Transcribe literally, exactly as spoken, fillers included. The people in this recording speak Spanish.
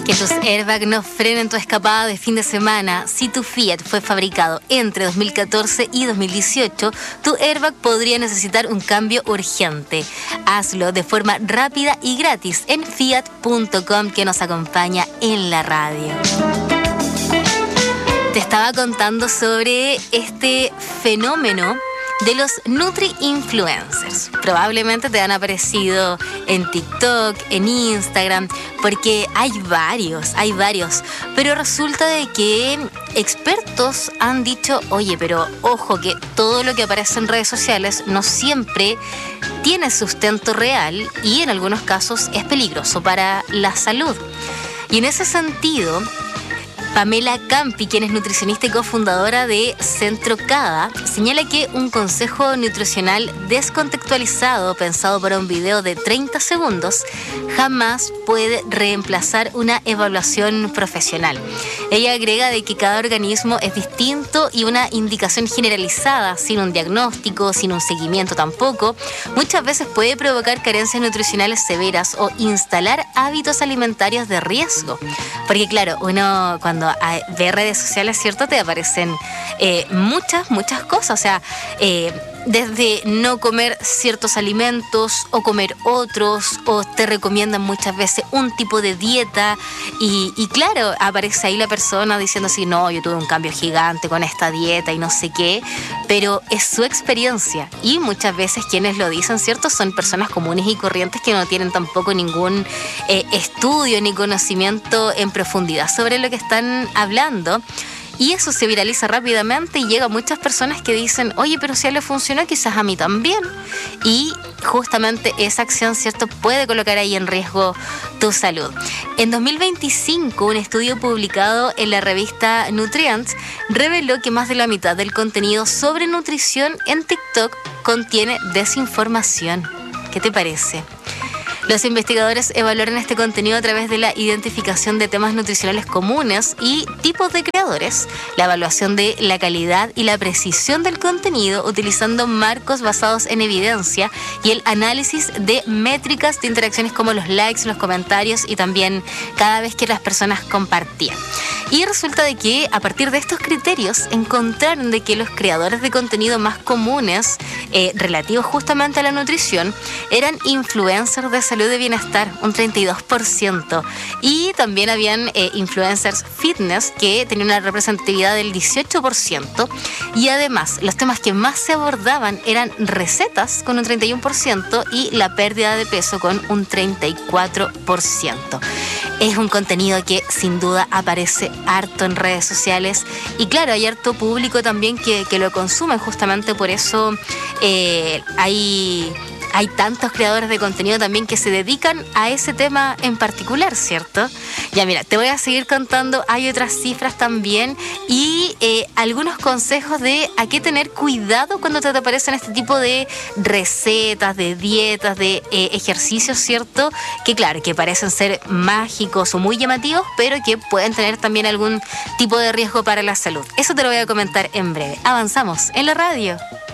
Que tus airbags no frenen tu escapada de fin de semana. Si tu Fiat fue fabricado entre dos mil catorce y dos mil dieciocho, tu airbag podría necesitar un cambio urgente. Hazlo de forma rápida y gratis en fiat punto com, que nos acompaña en la radio. Te estaba contando sobre este fenómeno de los Nutri-Influencers. Probablemente te han aparecido en TikTok, en Instagram, porque hay varios, hay varios. Pero resulta de que expertos han dicho, oye, pero ojo que todo lo que aparece en redes sociales no siempre tiene sustento real y en algunos casos es peligroso para la salud. Y en ese sentido, Pamela Campi, quien es nutricionista y cofundadora de Centro Cada, señala que un consejo nutricional descontextualizado pensado para un video de treinta segundos jamás puede reemplazar una evaluación profesional. Ella agrega de que cada organismo es distinto y una indicación generalizada, sin un diagnóstico, sin un seguimiento tampoco, muchas veces puede provocar carencias nutricionales severas o instalar hábitos alimentarios de riesgo. Porque claro, uno cuando ve redes sociales, ¿cierto? Te aparecen eh, muchas, muchas cosas. O sea, eh, desde no comer ciertos alimentos o comer otros, o te recomiendan muchas veces un tipo de dieta y, y claro, aparece ahí la persona diciendo así, no, yo tuve un cambio gigante con esta dieta y no sé qué, pero es su experiencia y muchas veces quienes lo dicen, ¿cierto? Son personas comunes y corrientes que no tienen tampoco ningún eh, estudio ni conocimiento en profundidad sobre lo que están hablando. Y eso se viraliza rápidamente y llega a muchas personas que dicen, oye, pero si a él le funcionó, quizás a mí también. Y justamente esa acción, ¿cierto?, puede colocar ahí en riesgo tu salud. En dos mil veinticinco, un estudio publicado en la revista Nutrients reveló que más de la mitad del contenido sobre nutrición en TikTok contiene desinformación. ¿Qué te parece? Los investigadores evaluaron este contenido a través de la identificación de temas nutricionales comunes y tipos de creadores, la evaluación de la calidad y la precisión del contenido utilizando marcos basados en evidencia y el análisis de métricas de interacciones como los likes, los comentarios y también cada vez que las personas compartían. Y resulta de que a partir de estos criterios encontraron de que los creadores de contenido más comunes eh, relativos justamente a la nutrición eran influencers de salud de bienestar, un treinta y dos por ciento, y también habían eh, influencers fitness que tenían una representatividad del dieciocho por ciento, y además los temas que más se abordaban eran recetas con un treinta y uno por ciento y la pérdida de peso con un treinta y cuatro por ciento. Es un contenido que sin duda aparece harto en redes sociales y claro, hay harto público también que, que lo consumen, justamente por eso eh, hay... Hay tantos creadores de contenido también que se dedican a ese tema en particular, ¿cierto? Ya mira, te voy a seguir contando, hay otras cifras también y eh, algunos consejos de a qué tener cuidado cuando te aparecen este tipo de recetas, de dietas, de eh, ejercicios, ¿cierto? Que claro, que parecen ser mágicos o muy llamativos, pero que pueden tener también algún tipo de riesgo para la salud. Eso te lo voy a comentar en breve. Avanzamos en la radio.